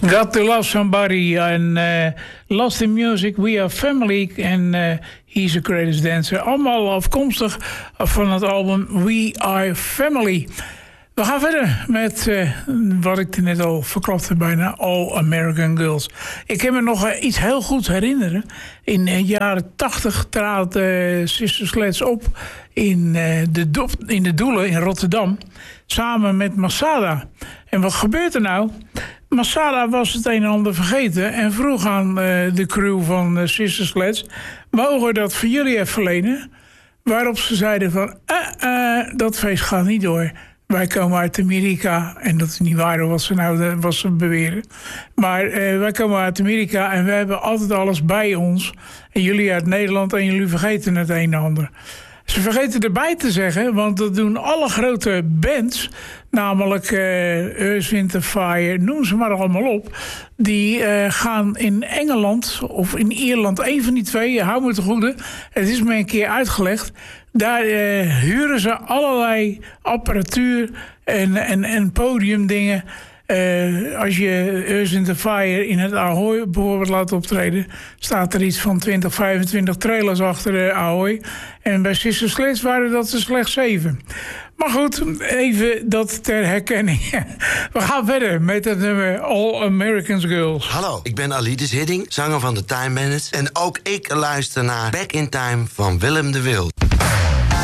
Got to Love Somebody en Lost in Music, We Are Family en He's the Greatest Dancer. Allemaal afkomstig van het album We Are Family. We gaan verder met wat ik net al verklapte, bijna All American Girls. Ik kan me nog iets heel goed herinneren. In de jaren 80 trad Sister Sledge op in de Doelen in Rotterdam. Samen met Masada. En wat gebeurt er nou? Masada was het een en ander vergeten en vroeg aan de crew van Sister Sledge: mogen we dat voor jullie even verlenen? Waarop ze zeiden van, dat feest gaat niet door. Wij komen uit Amerika, en dat is niet waar wat ze beweren. Maar wij komen uit Amerika en we hebben altijd alles bij ons. En jullie uit Nederland en jullie vergeten het een en ander. Ze vergeten erbij te zeggen, want dat doen alle grote bands, namelijk Earth, Wind & Fire, noem ze maar allemaal op. Die gaan in Engeland of in Ierland, een van die twee, hou me te goede. Het is me een keer uitgelegd. Daar huren ze allerlei apparatuur en podiumdingen. Als je Earth, Wind & Fire in het Ahoy bijvoorbeeld laat optreden, staat er iets van 20, 25 trailers achter de Ahoy. En bij Sister Sledge waren dat er slechts 7. Maar goed, even dat ter herkenning. We gaan verder met het nummer All American Girls. Hallo, ik ben Alides Hidding, zanger van de Time Bandits. En ook ik luister naar Back in Time van Willem de Wilde.